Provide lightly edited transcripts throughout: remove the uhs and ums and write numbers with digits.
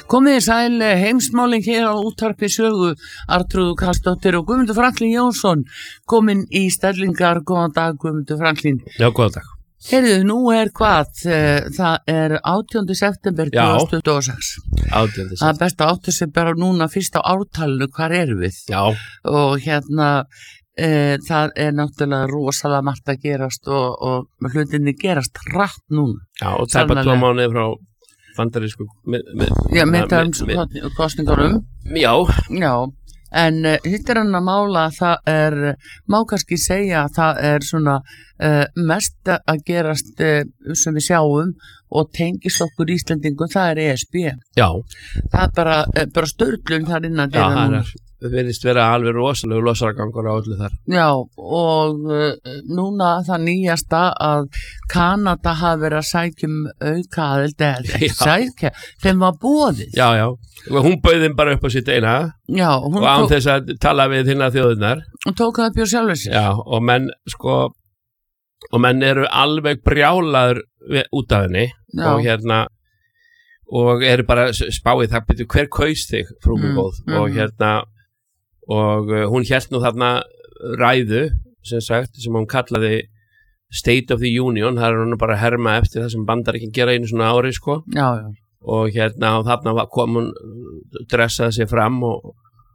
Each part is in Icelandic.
Komið sæl heimsmálin hér á útvarpi Sögu, Arnþrúður Karlsdóttir og Guðmundur Franklín Jónsson komin í stellingar. Góðan dag Guðmundur Franklín. Já, góðan dag. Heyrðu, nú hvað? Það 18. september 2026. 18. Það er best að áttu sig bara núna fyrst á ártalinu, hvar erum við? Já. Og það náttúrulega rosalega margt að gerast og hlutinni gerast hratt núna. Já, og það bara 2 mánuði frá bandarísku kosningarum. Já. Já, en hitt hann að mála, það má kannski segja að það svona mest að gerast sem við sjáum og tengist okkur Íslendingum, það ESB. Já. Það bara störlun þar innan. Já, það verðist vera alveg rosalega losaragangur á öllu þar. Já, og núna það nýjasta að Kanada hafi verið að sækja auka aðild þeim var boðið. Já, já, hún bauð þeim bara upp á sitt eina. Já, og án þess að tala við þinna þjóðirnar. Hún tók það upp hjá sjálfur sér. Já, og menn eru alveg brjálaður út af henni. Já. Og eru bara spáið það, betur hver kaus þig, frú mig góð. Og hún hélt nú þarna ræðu, sem hún kallaði State of the Union. Það hún bara að herma eftir það sem Bandaríkin gera einu svona ári, sko. Já, já. Og þarna kom hún, dressaði sig fram og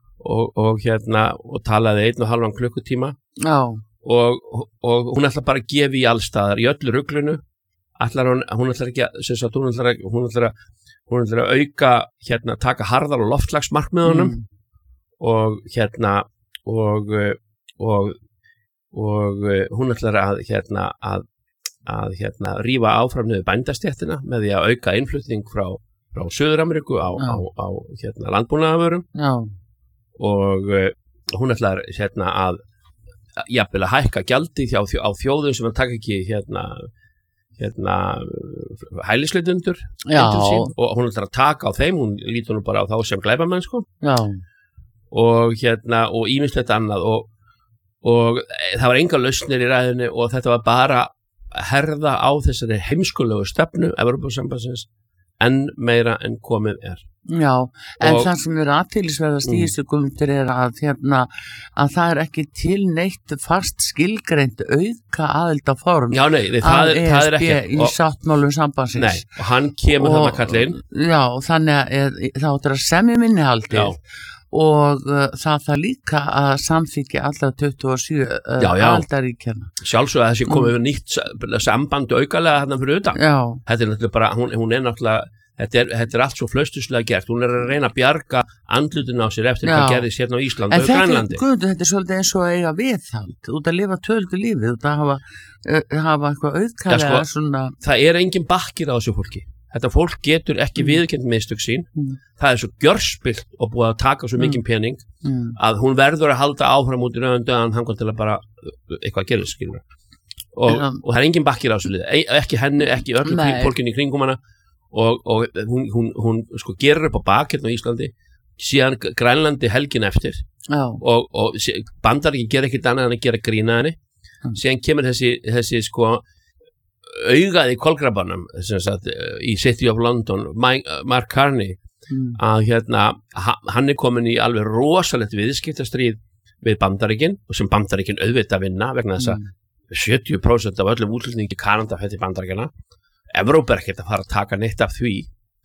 talaði 1,5 klukkutíma. Já. Og hún ætla bara að gefa í allstaðar, í öllu ruglunu. Hún ætlar ekki að, hún ætlar að auka, taka harðar og loftslagsmarkmiðunum. Og hún ætlar að rífa áfram niður bændastéttina með því að auka innflutning frá Suður-Ameríku á landbúnaðarvörum. Já. Og hún ætlar að jafnvel að hækka gjaldið á þjóðum sem taka ekki hælisleitundur. Já. Og hún ætlar að taka á þeim, hún lítur nú bara á þá sem glæpamenn, sko. Já. Og ýmislegt annað og það var enga lausnir í ræðinni og þetta var bara að herða á þessari heimskulegu stefnu Evrópusambandsins enn meira en komið er. Já, en það sem athyglisverðast í þessu Guðmundur að það ekki til neitt fast skilgreint auka aðildarform. Já, nei, það er ekki í sáttmálum sambandsins. Nei, og hann kemur þarna kallinn. Já, þannig að það áttur að semja minnihaldið. Já. Og það líka að samþykja alla 27 aðildarríkjana. Sjálfsög að þessi komið við nýtt samband aukalega þarna fyrir utan. Já. Þetta náttúrulega bara, hún náttúrulega, þetta allt svo flöstuslega gert. Hún að reyna að bjarga andlutin á sér eftir hvað gerðist hérna á Íslandi og Grænlandi. En þetta svolítið eins og að eiga viðhald, út að lifa töldu lífið, út að hafa eitthvað aukalega svona. Það engin bakkir á þessu fólki. Þetta fólk getur ekki viðurkennt mistök sín. Það svo gjörspillt og búið að taka svo mikinn pening að hún verður að halda áfram út í rauðan döðan hangan til að bara eitthvað gerist, skilur. Og það engin bakkir á þessu liði. Ekki henni, ekki öllum fólkinu í kringum hana. Og hún sko gerir upp á bak hérna á Íslandi, síðan Grænlandi helgin eftir. Og Bandaríkin gera ekkert annað en að gera grína henni. Síðan kemur þessi sko augaði kolgrabanum í City of London, Mark Carney, að hann komin í alveg rosalegt viðskiptastríð við Bandaríkin og sem Bandaríkin auðvitað vinna vegna þess að 70% af öllum útlutningi Kanada fyrir Bandaríkina. Evrópa ekkert að fara að taka neitt af því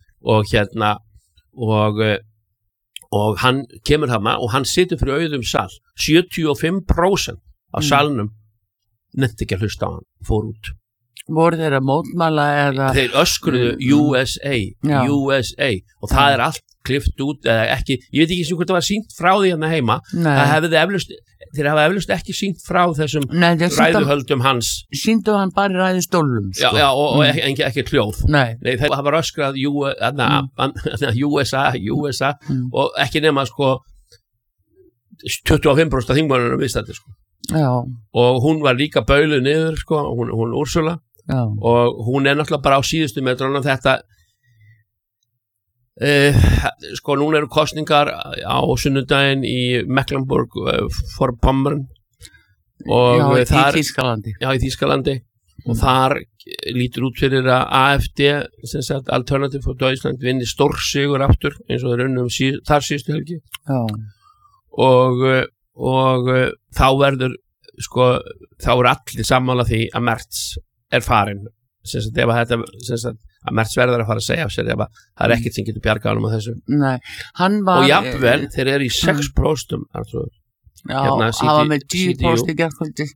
og hann kemur þarna og hann situr fyrir auðum sal. 75% af salnum nefndi ekki að hlusta á hann, fór út. Voru þeir að mótmæla eða? Þeir öskruðu USA og það allt klift út eða ekki, ég veit ekki sem hvort það var sýnt frá því hérna heima. Þeir hafa eflaust ekki sýnt frá þessum ræðuhöldum hans. Sýndu hann bara í ræðustólum, sko. Já, og ekki hljóð. Nei, þeir hafa öskrað USA og ekki nema sko 25% þingmannunum viðst þetta, sko. Já. Og hún var líka bauluð niður, sko, hún Úrsula. Já. Og hún náttúrulega bara á síðustu metrunum þetta sko núna eru kosningar á sunnudaginn í Mecklenburg Vorpommern og í Þýskalandi. Já, í Þýskalandi og þar lítur út fyrir að AFD sem sagt Alternative for Deutschland vinni stórsigur aftur eins og þeir unnum þar síðustu helgi og þá verður þá allir sammála því að Merz farin sem sagt ef þetta sem sagt að Merz verður að fara að segja af sér ef það ekkert sem getur bjargað honum á þessu. Nei, hann var og jafnvel þeir eru í 6% altså, hérna, hann var með 10% í gerðkvöldi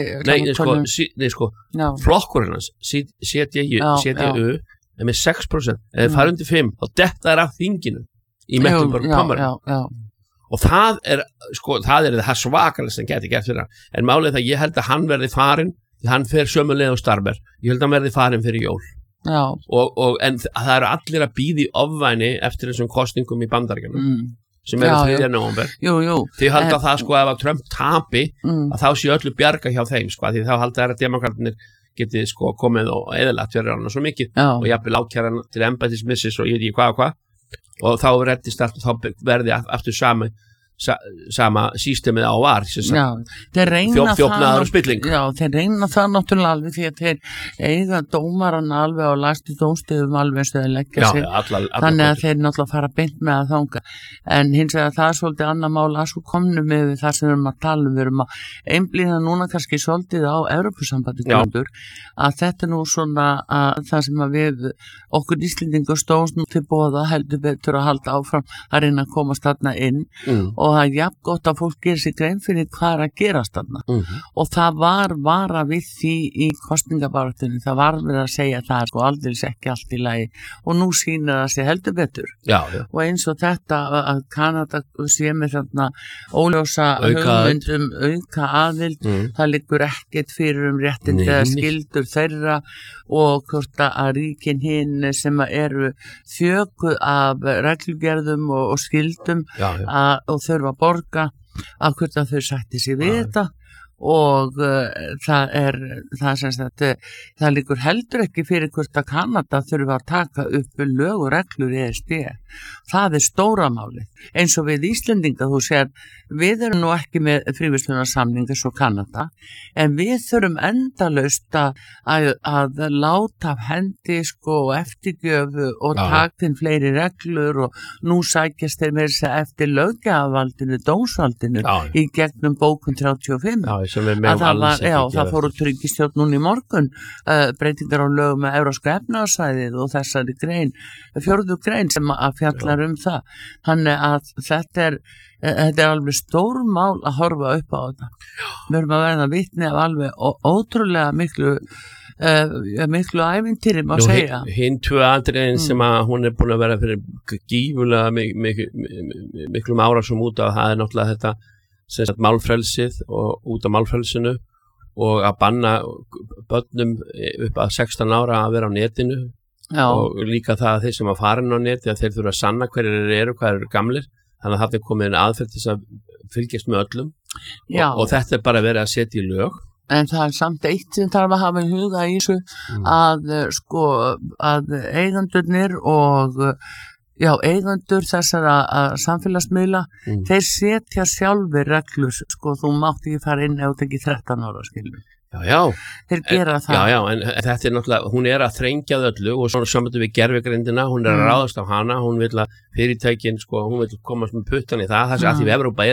flokkurinn hans CDU er með 6% eða fara undir 5 þá detta af þinginu í Mecklenburg-Vorpommern og það er það svakalega sem geti gert fyrir hann en málið það ég held að hann verði farin því hann fer sömulega á Starmer ég held að hann verði farin fyrir jól en það eru allir að bíða í ofvæni eftir þessum kosningum í Bandaríkjunum sem eru 3. nóvember því halda það ef að Trump tapi að þá sé öllu bjarga hjá þeim því þá halda að demokratarnir geti komið og eðalagt fyrir hann svo mikið og jafnvel ákæra til embættismissis og ég veit ekki hvað og þá reddist allt og þá verði aftur sama sístemið á var þjófnaður og spilling þeir reyna það náttúrulega alveg því að þeir eiga dómaran alveg á lægstu dómstigum alveg eins og þeir leggja sig þannig að þeir náttúrulega fara beint með að þanga en hins vegar það svolítið annar mál að svo komnum við það sem við erum að tala við erum að einblína núna kannski svolítið á Evrópusambandi að þetta nú svona að það sem að við okkur Íslendingur stóðs nú til boða heldur betur að halda áfram að reyna að komast þarna inn og það er jafn gott að fólk gerir sig grein fyrir hvað að gerast þarna og það var vara við því í kosningabaráttunni, það var verið að segja það aldrei ekki allt í lagi og nú sýnir það sig heldur betur og eins og þetta að Kanada sé með þarna óljósa hugmyndum auka aðild það liggur ekkert fyrir réttindi eða skyldur þeirra og hvort að ríkin hinn sem eru þjökuð af reglugerðum og skyldum og þurfa að borga af hvort að þau sætti sig við þetta og það liggur heldur ekki fyrir hvort að Kanada þurfa að taka upp lög og reglur í ESB það er stóra málið eins og við Íslendinga þú sér við erum nú ekki með fríverslunarsamninga svo Kanada en við þurfum endalaust að láta af hendi og eftirgjöfu og taktin fleiri reglur og nú sækjast þeir með þess að eftir löggjafarvaldinu, dómsvaldinu í gegnum bókun 35 það fór út ríkisstjórn núna í morgun breytingar á lögum með Evrópska efnahagssvæðið og þessari grein 4. grein sem að fjallar það þannig að þetta er alveg stór mál að horfa upp á þetta við erum að verða vitni af alveg ótrúlega miklu ævintýri má segja hinn 2 atriðin sem að hún er búin að vera fyrir gífulega miklum árásum út af það er náttúrulega þetta sem sagt málfrelsið og út af málfrelsinu og að banna börnum upp að 16 ára að vera á netinu og líka það að þeir sem að fara inn á neti að þeir þurfa að sanna hverjir eru, hvað eru gamlir þannig að það er komið aðferð til að fylgjast með öllum og þetta er bara verið að setja í lög en það er samt eitt sem þarf að hafa í huga í þessu að eigandurnir og eigendur þessara samfélagsmiðla þeir setja sjálfur reglur þú mátt ekki fara inn ef þú ekki 13 ára skilur þeir gera það en þetta er náttúrulega, hún er að þrengja öllu og svona samvættu við gervigreindina hún er að ráðast á hana, hún vil að fyrirtækin hún vil komast með puttan í það sem allir í Evrópa